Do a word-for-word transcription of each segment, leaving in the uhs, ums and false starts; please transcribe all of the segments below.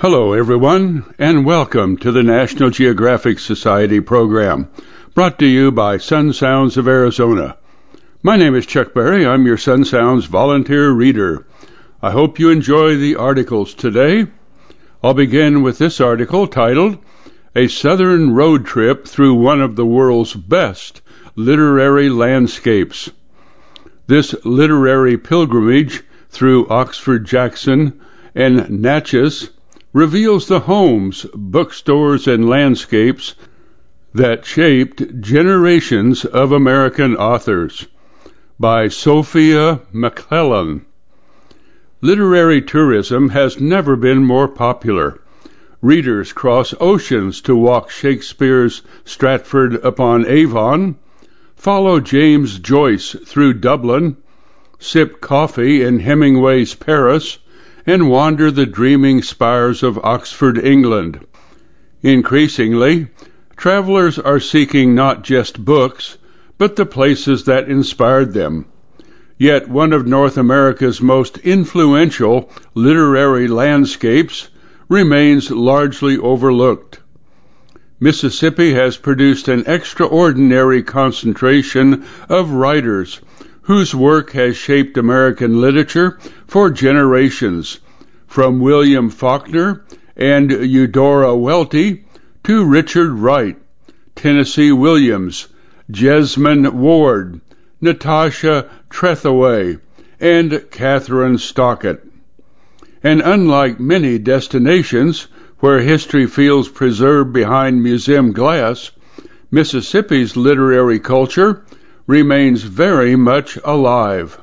Hello, everyone, and welcome to the National Geographic Society program, brought to you by Sun Sounds of Arizona. My name is Chuck Berry. I'm your Sun Sounds volunteer reader. I hope you enjoy the articles today. I'll begin with this article titled, A Southern Road Trip Through One of the World's Best Literary Landscapes. This literary pilgrimage through Oxford, Jackson, and Natchez reveals the homes, bookstores, and landscapes that shaped generations of American authors. By Sophia McClellan. Literary tourism has never been more popular. Readers cross oceans to walk Shakespeare's Stratford-upon-Avon, follow James Joyce through Dublin, sip coffee in Hemingway's Paris, and wander the dreaming spires of Oxford, England. Increasingly, travelers are seeking not just books, but the places that inspired them. Yet one of North America's most influential literary landscapes remains largely overlooked. Mississippi has produced an extraordinary concentration of writers whose work has shaped American literature for generations, from William Faulkner and Eudora Welty to Richard Wright, Tennessee Williams, Jesmyn Ward, Natasha Trethewey, and Catherine Stockett. And unlike many destinations where history feels preserved behind museum glass, Mississippi's literary culture remains very much alive.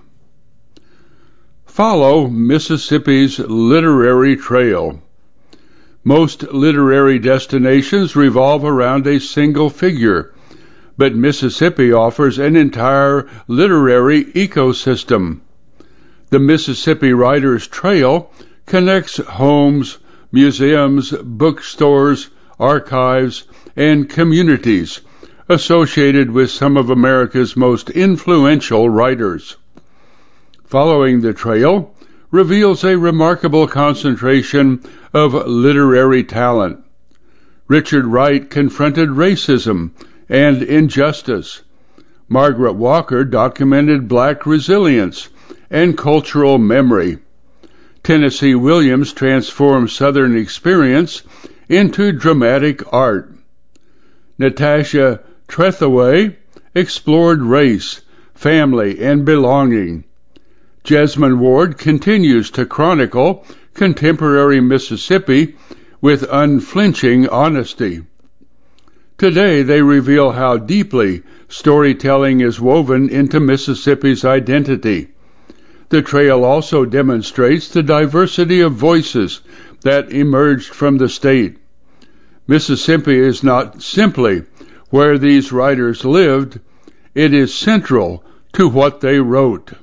Follow Mississippi's literary trail. Most literary destinations revolve around a single figure, but Mississippi offers an entire literary ecosystem. The Mississippi Writers Trail connects homes, museums, bookstores, archives, and communities associated with some of America's most influential writers. Following the trail reveals a remarkable concentration of literary talent. Richard Wright confronted racism and injustice. Margaret Walker documented black resilience and cultural memory. Tennessee Williams transformed Southern experience into dramatic art. Natasha Trethewey explored race, family, and belonging. Jesmyn Ward continues to chronicle contemporary Mississippi with unflinching honesty. Today they reveal how deeply storytelling is woven into Mississippi's identity. The trail also demonstrates the diversity of voices that emerged from the state. Mississippi is not simply where these writers lived, it is central to what they wrote.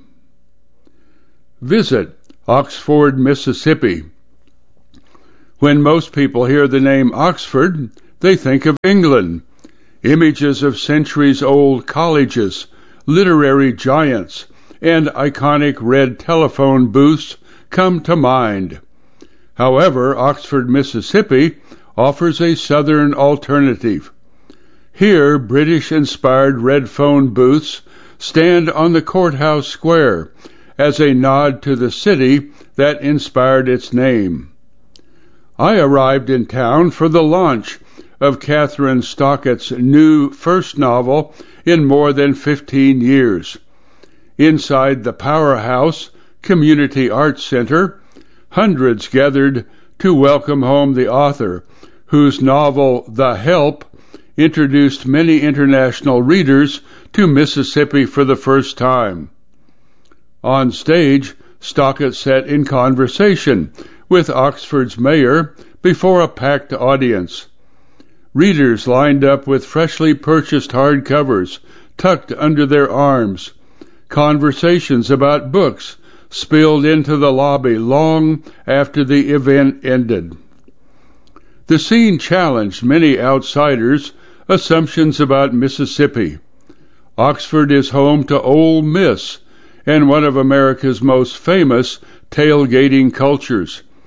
Visit Oxford, Mississippi. When most people hear the name Oxford, they think of England. Images of centuries-old colleges, literary giants, and iconic red telephone booths come to mind. However, Oxford, Mississippi offers a southern alternative. Here, British-inspired red phone booths stand on the courthouse square as a nod to the city that inspired its name. I arrived in town for the launch of Catherine Stockett's new first novel in more than fifteen years. Inside the Powerhouse Community Arts Center, hundreds gathered to welcome home the author, whose novel, The Help, introduced many international readers to Mississippi for the first time. On stage, Stockett sat in conversation with Oxford's mayor before a packed audience. Readers lined up with freshly purchased hardcovers tucked under their arms. Conversations about books spilled into the lobby long after the event ended. The scene challenged many outsiders' assumptions about Mississippi. Oxford is home to Ole Miss and one of America's most famous tailgating cultures.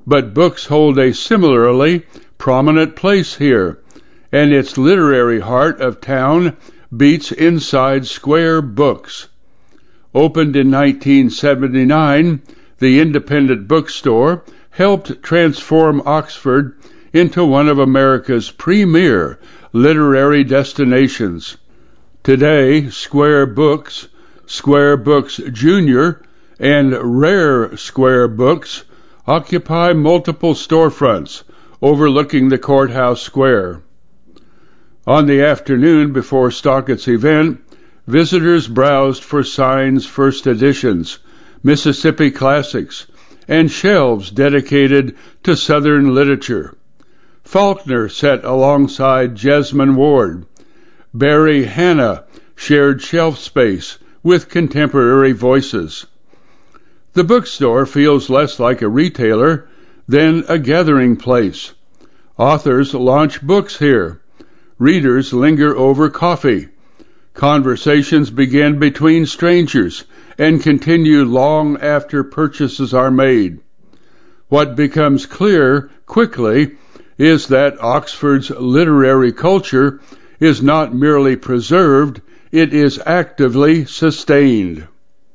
but books hold a similarly prominent place here, and its literary heart of town beats inside Square Books. Opened in nineteen seventy-nine, the independent bookstore helped transform Oxford into one of America's premier literary destinations. Today, Square Books, Square Books Junior, and Rare Square Books occupy multiple storefronts overlooking the courthouse square. On the afternoon before Stockett's event, visitors browsed for Signs First Editions, Mississippi Classics, and shelves dedicated to Southern literature. Faulkner sat alongside Jesmond Ward. Barry Hannah shared shelf space with contemporary voices. The bookstore feels less like a retailer than a gathering place. Authors launch books here. Readers linger over coffee. Conversations begin between strangers and continue long after purchases are made. What becomes clear quickly is that Oxford's literary culture is not merely preserved, it is actively sustained.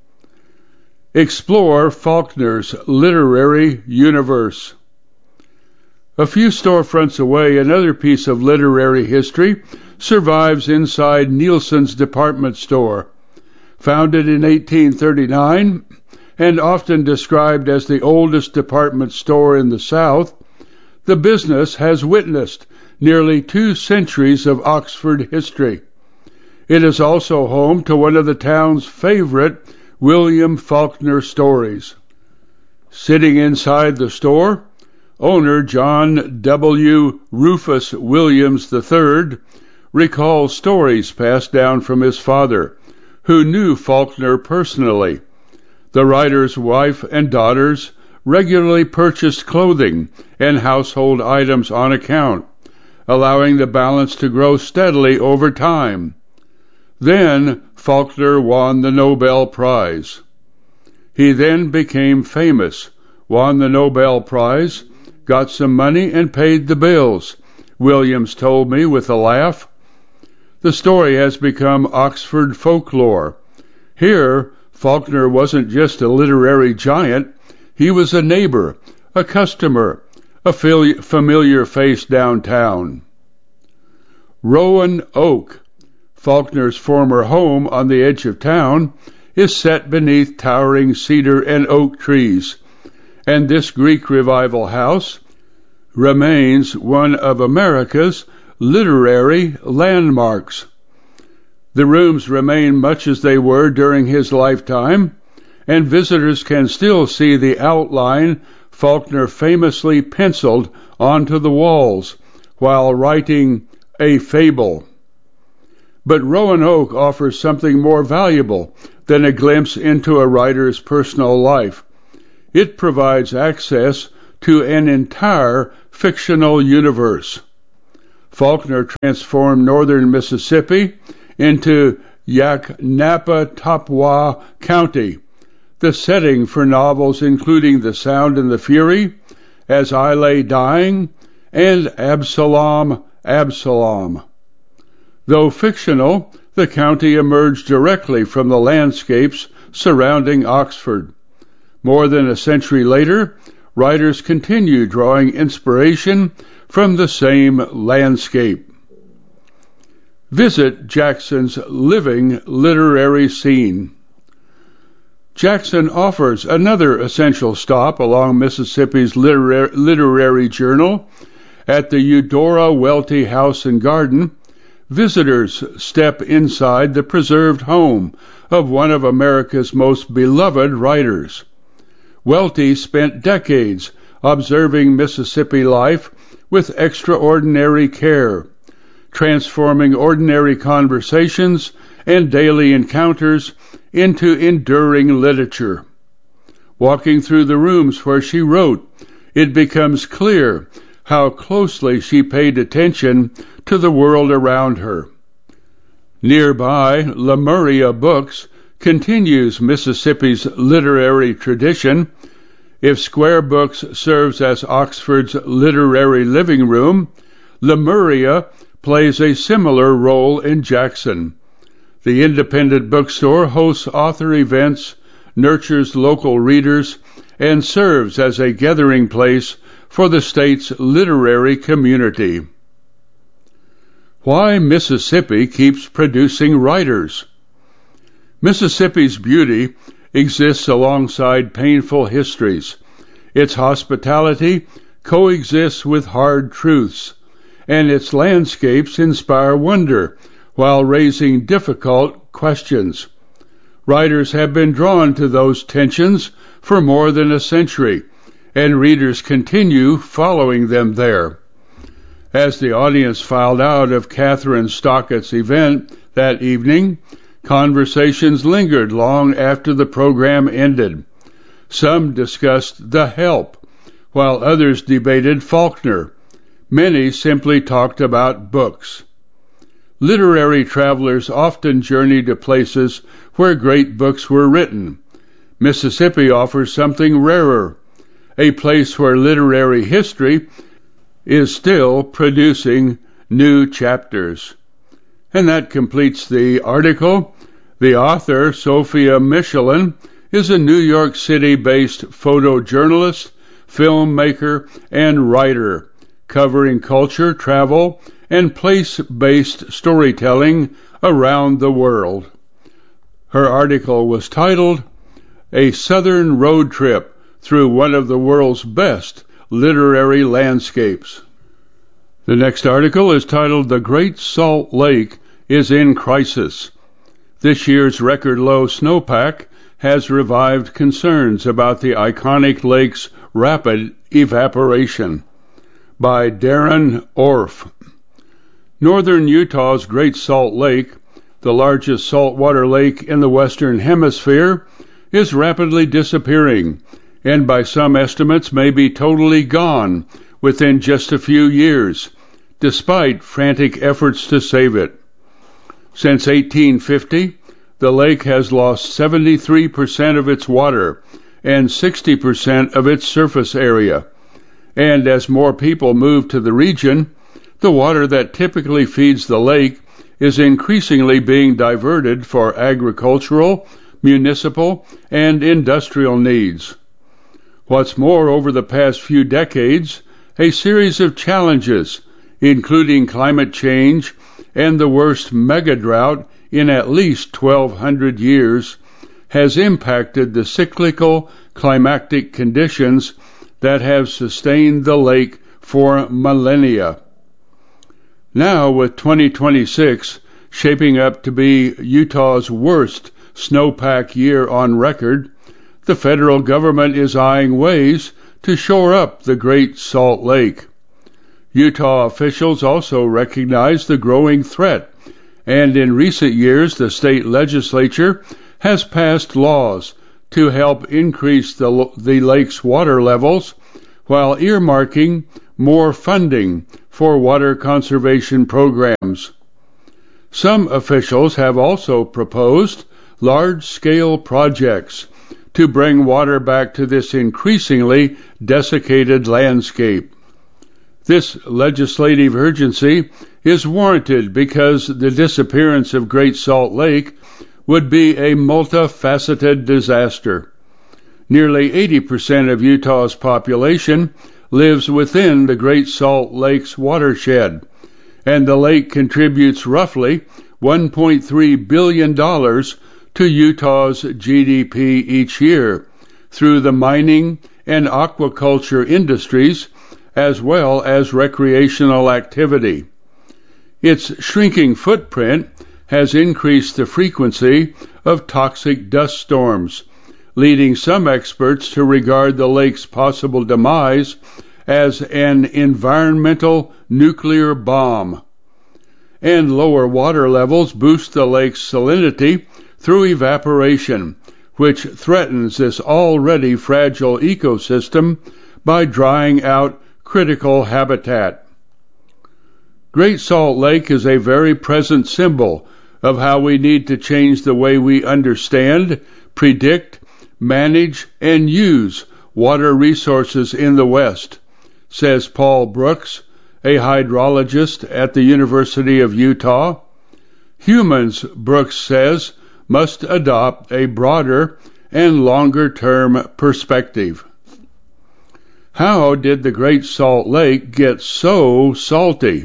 Explore Faulkner's literary universe. A few storefronts away, another piece of literary history survives inside Nielsen's department store. Founded in eighteen thirty-nine and often described as the oldest department store in the South, the business has witnessed nearly two centuries of Oxford history. It is also home to one of the town's favorite William Faulkner stories. Sitting inside the store, owner John W. Rufus Williams the third recalls stories passed down from his father, who knew Faulkner personally. The writer's wife and daughters regularly purchased clothing and household items on account, allowing the balance to grow steadily over time. Then Faulkner won the Nobel Prize. He then became famous, won the Nobel Prize, got some money and paid the bills, Williams told me with a laugh. The story has become Oxford folklore. Here, Faulkner wasn't just a literary giant, he was a neighbor, a customer, a familiar face downtown. Rowan Oak, Faulkner's former home on the edge of town, is set beneath towering cedar and oak trees, and this Greek Revival house remains one of America's literary landmarks. The rooms remain much as they were during his lifetime, and visitors can still see the outline Faulkner famously penciled onto the walls while writing A Fable. But Roanoke offers something more valuable than a glimpse into a writer's personal life. It provides access to an entire fictional universe. Faulkner transformed northern Mississippi into Yaknapatawpha County, the setting for novels including The Sound and the Fury, As I Lay Dying, and Absalom, Absalom. Though fictional, the county emerged directly from the landscapes surrounding Oxford. More than a century later, writers continue drawing inspiration from the same landscape. Visit Jackson's living literary scene. Jackson offers another essential stop along Mississippi's literary, literary journal. At the Eudora Welty House and Garden, visitors step inside the preserved home of one of America's most beloved writers. Welty spent decades observing Mississippi life with extraordinary care, transforming ordinary conversations and daily encounters into enduring literature. Walking through the rooms where she wrote, it becomes clear how closely she paid attention to the world around her. Nearby, Lemuria Books continues Mississippi's literary tradition. If Square Books serves as Oxford's literary living room, Lemuria plays a similar role in Jackson. The independent bookstore hosts author events, nurtures local readers, and serves as a gathering place for the state's literary community. Why Mississippi keeps producing writers. Mississippi's beauty exists alongside painful histories. Its hospitality coexists with hard truths, and its landscapes inspire wonder while raising difficult questions. Writers have been drawn to those tensions for more than a century, and readers continue following them there. As the audience filed out of Catherine Stockett's event that evening, conversations lingered long after the program ended. Some discussed The Help, while others debated Faulkner. Many simply talked about books. Literary travelers often journey to places where great books were written. Mississippi offers something rarer, a place where literary history is still producing new chapters. And that completes the article. The author, Sophia Michelin, is a New York City-based photojournalist, filmmaker, and writer, covering culture, travel, and place-based storytelling around the world. Her article was titled, A Southern Road Trip Through One of the World's Best Literary Landscapes. The next article is titled, The Great Salt Lake is in Crisis. This year's record low snowpack has revived concerns about the iconic lake's rapid evaporation. By Darren Orff. Northern Utah's Great Salt Lake, the largest saltwater lake in the Western Hemisphere, is rapidly disappearing, and by some estimates may be totally gone within just a few years, despite frantic efforts to save it. Since eighteen fifty, the lake has lost seventy-three percent of its water and sixty percent of its surface area. And as more people move to the region, the water that typically feeds the lake is increasingly being diverted for agricultural, municipal, and industrial needs. What's more, over the past few decades, a series of challenges, including climate change and the worst mega drought in at least twelve hundred years, has impacted the cyclical climatic conditions that have sustained the lake for millennia. Now, with twenty twenty-six shaping up to be Utah's worst snowpack year on record, the federal government is eyeing ways to shore up the Great Salt Lake. Utah officials also recognize the growing threat, and in recent years the state legislature has passed laws to help increase the, the lake's water levels while earmarking more funding for water conservation programs. Some officials have also proposed large-scale projects to bring water back to this increasingly desiccated landscape. This legislative urgency is warranted because the disappearance of Great Salt Lake would be a multifaceted disaster. Nearly eighty percent of Utah's population lives within the Great Salt Lake's watershed, and the lake contributes roughly one point three billion dollars to Utah's G D P each year through the mining and aquaculture industries as well as recreational activity. Its shrinking footprint has increased the frequency of toxic dust storms, leading some experts to regard the lake's possible demise as an environmental nuclear bomb. And lower water levels boost the lake's salinity through evaporation, which threatens this already fragile ecosystem by drying out critical habitat. Great Salt Lake is a very present symbol of how we need to change the way we understand, predict, manage, and use water resources in the West, says Paul Brooks, a hydrologist at the University of Utah. Humans, Brooks says, must adopt a broader and longer-term perspective. How did the Great Salt Lake get so salty?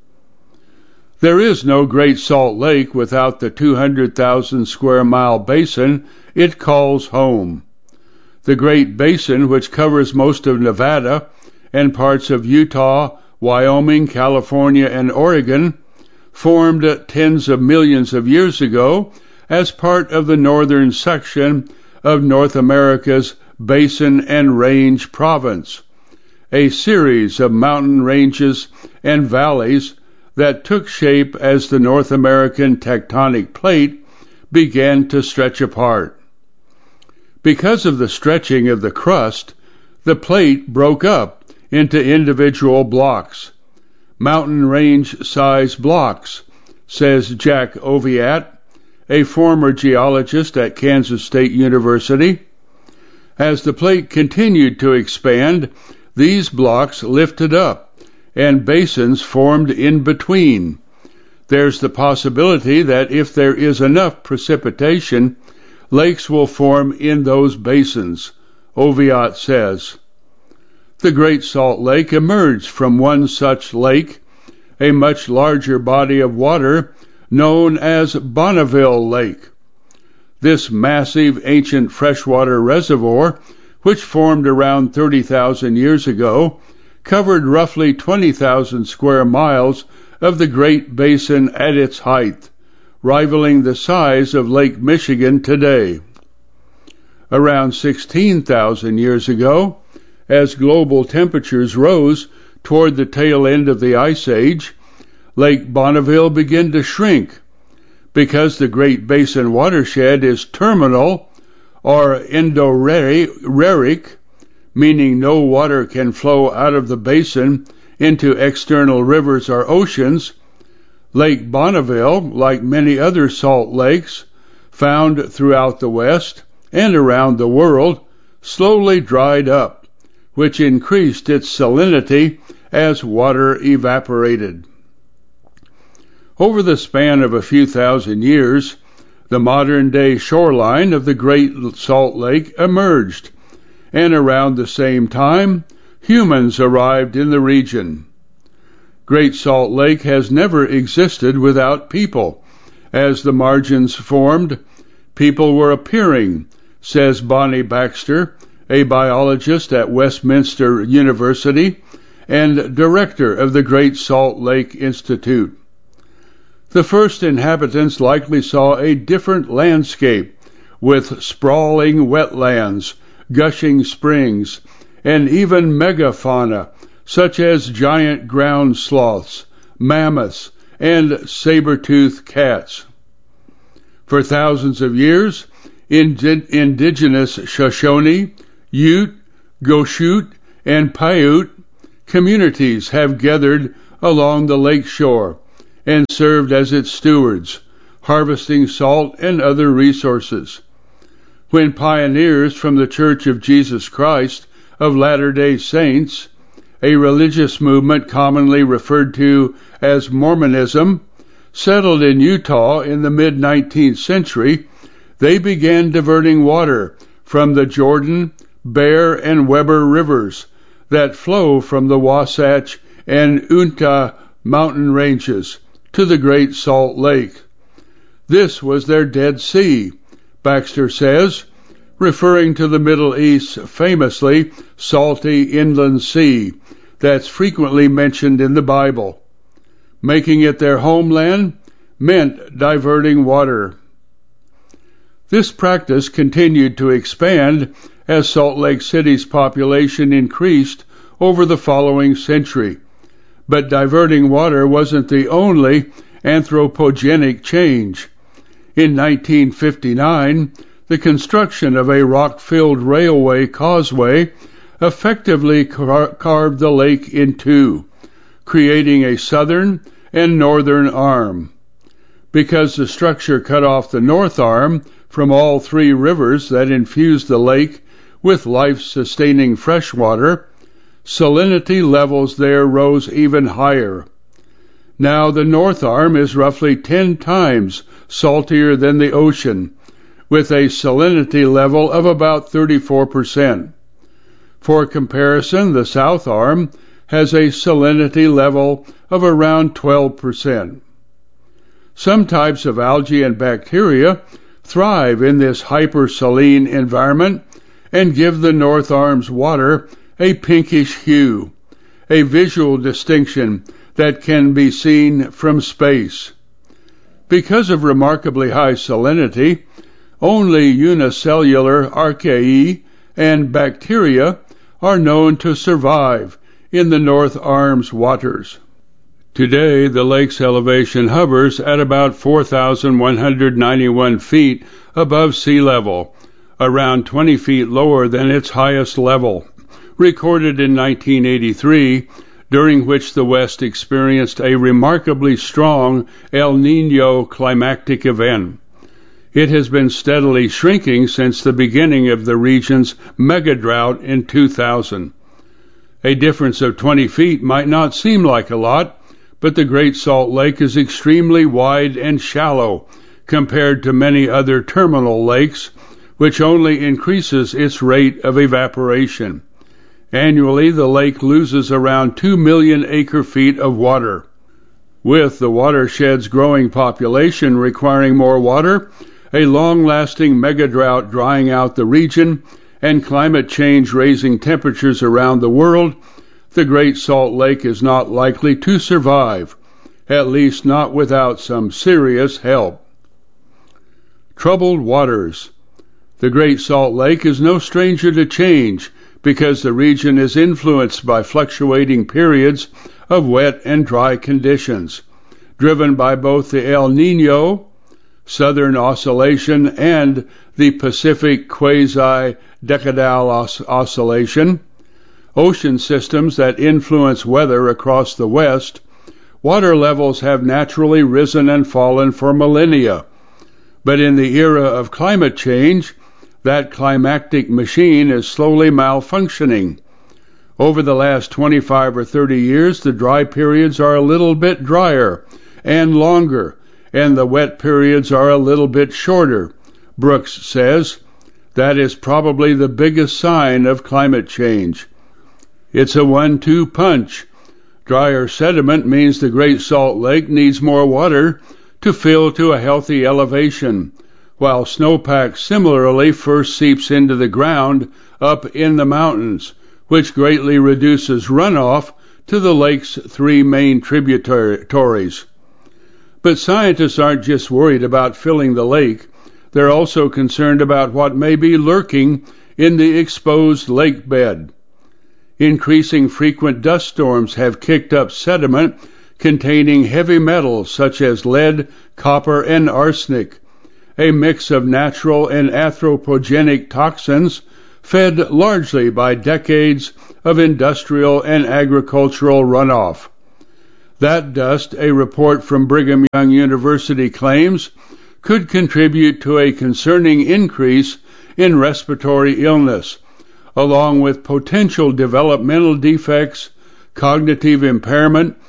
There is no Great Salt Lake without the two hundred thousand square mile basin it calls home. The Great Basin, which covers most of Nevada and parts of Utah, Wyoming, California, and Oregon, formed tens of millions of years ago as part of the northern section of North America's Basin and Range Province, a series of mountain ranges and valleys that took shape as the North American tectonic plate began to stretch apart. Because of the stretching of the crust, the plate broke up into individual blocks, mountain range-size blocks, says Jack Oviatt, a former geologist at Kansas State University. As the plate continued to expand, these blocks lifted up, and basins formed in between. There's the possibility that if there is enough precipitation, lakes will form in those basins, Oviatt says. The Great Salt Lake emerged from one such lake, a much larger body of water known as Bonneville Lake. This massive ancient freshwater reservoir, which formed around thirty thousand years ago, covered roughly twenty thousand square miles of the Great Basin at its height, rivaling the size of Lake Michigan today. Around sixteen thousand years ago, as global temperatures rose toward the tail end of the Ice Age, Lake Bonneville began to shrink. Because the Great Basin watershed is terminal or endorheic, meaning no water can flow out of the basin into external rivers or oceans, Lake Bonneville, like many other salt lakes found throughout the West and around the world, slowly dried up, which increased its salinity as water evaporated. Over the span of a few thousand years, the modern-day shoreline of the Great Salt Lake emerged, and around the same time, humans arrived in the region. Great Salt Lake has never existed without people. As the margins formed, people were appearing, says Bonnie Baxter, a biologist at Westminster University and director of the Great Salt Lake Institute. The first inhabitants likely saw a different landscape, with sprawling wetlands, gushing springs, and even megafauna, such as giant ground sloths, mammoths, and saber-toothed cats. For thousands of years, indi- indigenous Shoshone, Ute, Goshute, and Paiute communities have gathered along the lake shore and served as its stewards, harvesting salt and other resources. When pioneers from the Church of Jesus Christ of Latter-day Saints, a religious movement commonly referred to as Mormonism, settled in Utah in the mid-nineteenth century, they began diverting water from the Jordan, Bear, and Weber rivers that flow from the Wasatch and Uinta mountain ranges to the Great Salt Lake. This was their Dead Sea, Baxter says, referring to the Middle East's famously salty inland sea that's frequently mentioned in the Bible. Making it their homeland meant diverting water. This practice continued to expand as Salt Lake City's population increased over the following century. But diverting water wasn't the only anthropogenic change. In nineteen fifty-nine, the construction of a rock-filled railway causeway effectively car- carved the lake in two, creating a southern and northern arm. Because the structure cut off the north arm from all three rivers that infused the lake with life-sustaining freshwater, salinity levels there rose even higher. Now the North Arm is roughly ten times saltier than the ocean, with a salinity level of about thirty-four percent. For comparison, the South Arm has a salinity level of around twelve percent. Some types of algae and bacteria thrive in this hypersaline environment and give the North Arm's water a pinkish hue, a visual distinction that can be seen from space. Because of remarkably high salinity, only unicellular archaea and bacteria are known to survive in the North Arm's waters. Today, the lake's elevation hovers at about four thousand one hundred ninety-one feet above sea level, around twenty feet lower than its highest level, recorded in nineteen eighty-three, during which the West experienced a remarkably strong El Niño climactic event. It has been steadily shrinking since the beginning of the region's megadrought in two thousand. A difference of twenty feet might not seem like a lot, but the Great Salt Lake is extremely wide and shallow compared to many other terminal lakes, which only increases its rate of evaporation. Annually, the lake loses around two million acre-feet of water. With the watershed's growing population requiring more water, a long-lasting megadrought drying out the region, and climate change raising temperatures around the world, the Great Salt Lake is not likely to survive, at least not without some serious help. Troubled waters. The Great Salt Lake is no stranger to change because the region is influenced by fluctuating periods of wet and dry conditions, driven by both the El Niño, Southern Oscillation, and the Pacific Quasi-Decadal os- Oscillation, ocean systems that influence weather across the West. Water levels have naturally risen and fallen for millennia, but in the era of climate change, that climactic machine is slowly malfunctioning. Over the last twenty-five or thirty years, the dry periods are a little bit drier and longer, and the wet periods are a little bit shorter, Brooks says. That is probably the biggest sign of climate change. It's a one two punch. Drier sediment means the Great Salt Lake needs more water to fill to a healthy elevation, while snowpack similarly first seeps into the ground up in the mountains, which greatly reduces runoff to the lake's three main tributaries. But scientists aren't just worried about filling the lake. They're also concerned about what may be lurking in the exposed lake bed. Increasing frequent dust storms have kicked up sediment containing heavy metals such as lead, copper, and arsenic, a mix of natural and anthropogenic toxins fed largely by decades of industrial and agricultural runoff. That dust, a report from Brigham Young University claims, could contribute to a concerning increase in respiratory illness, along with potential developmental defects, cognitive impairment,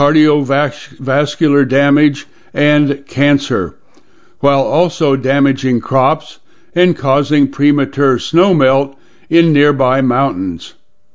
cardiovascular damage, and cancer, while also damaging crops and causing premature snowmelt in nearby mountains.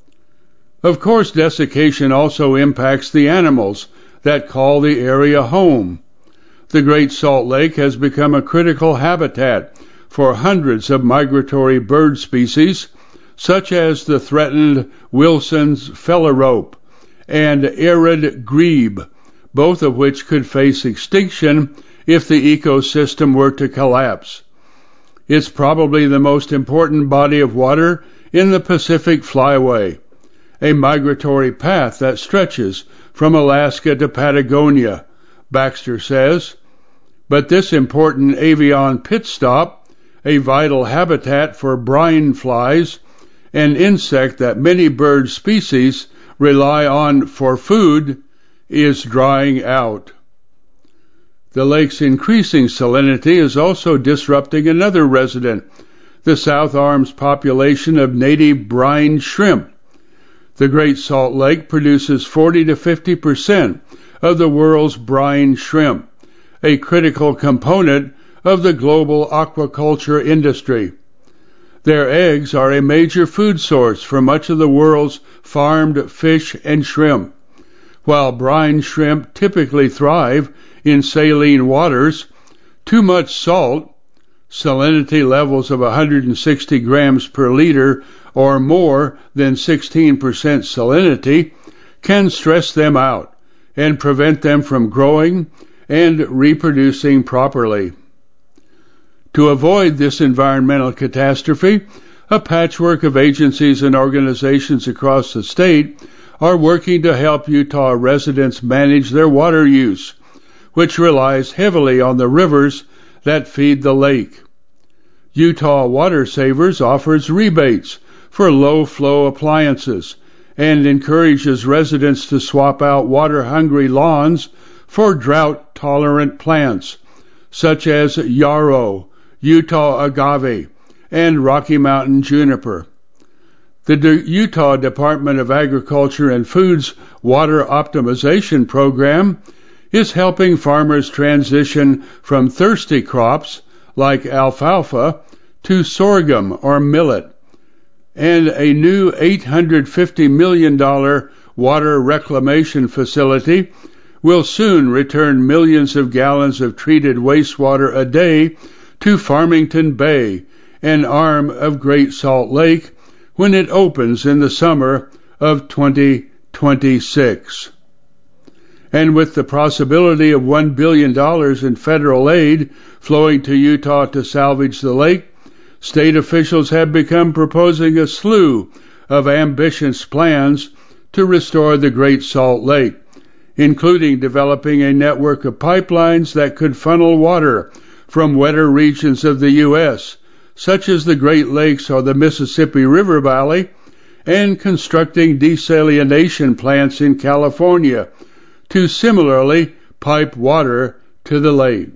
Of course, desiccation also impacts the animals that call the area home. The Great Salt Lake has become a critical habitat for hundreds of migratory bird species, such as the threatened Wilson's phalarope and arid grebe, both of which could face extinction if the ecosystem were to collapse. It's probably the most important body of water in the Pacific Flyway, a migratory path that stretches from Alaska to Patagonia, Baxter says. But this important avian pit stop, a vital habitat for brine flies, an insect that many bird species rely on for food, is drying out. The lake's increasing salinity is also disrupting another resident, the South Arm's population of native brine shrimp. The Great Salt Lake produces forty to fifty percent of the world's brine shrimp, a critical component of the global aquaculture industry. Their eggs are a major food source for much of the world's farmed fish and shrimp. While brine shrimp typically thrive in saline waters, too much salt, salinity levels of one hundred sixty grams per liter or more than sixteen percent salinity, can stress them out and prevent them from growing and reproducing properly. To avoid this environmental catastrophe, a patchwork of agencies and organizations across the state are working to help Utah residents manage their water use, which relies heavily on the rivers that feed the lake. Utah Water Savers offers rebates for low-flow appliances and encourages residents to swap out water-hungry lawns for drought-tolerant plants, such as yarrow, Utah agave, and Rocky Mountain juniper. The D- Utah Department of Agriculture and Food's Water Optimization Program is helping farmers transition from thirsty crops like alfalfa to sorghum or millet, and a new eight hundred fifty million dollars water reclamation facility will soon return millions of gallons of treated wastewater a day to Farmington Bay, an arm of Great Salt Lake, when it opens in the summer of twenty twenty-six. And with the possibility of one billion dollars in federal aid flowing to Utah to salvage the lake, state officials have begun proposing a slew of ambitious plans to restore the Great Salt Lake, including developing a network of pipelines that could funnel water from wetter regions of the U S, such as the Great Lakes or the Mississippi River Valley, and constructing desalination plants in California to similarly pipe water to the lake.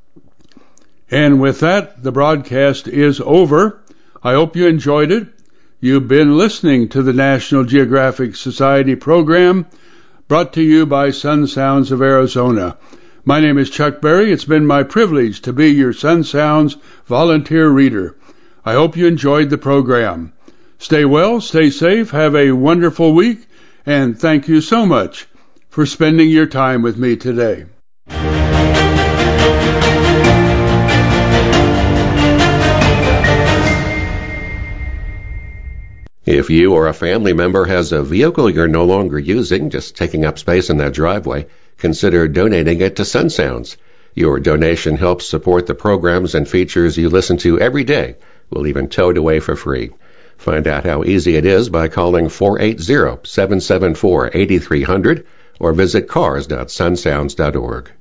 And with that, the broadcast is over. I hope you enjoyed it. You've been listening to the National Geographic Society program, brought to you by Sun Sounds of Arizona. My name is Chuck Berry. It's been my privilege to be your Sun Sounds volunteer reader. I hope you enjoyed the program. Stay well, stay safe, have a wonderful week, and thank you so much for spending your time with me today. If you or a family member has a vehicle you're no longer using, just taking up space in that driveway, consider donating it to Sun Sounds. Your donation helps support the programs and features you listen to every day. We'll even tow it away for free. Find out how easy it is by calling four eight zero, seven seven four, eight three zero zero or visit cars dot sun sounds dot org.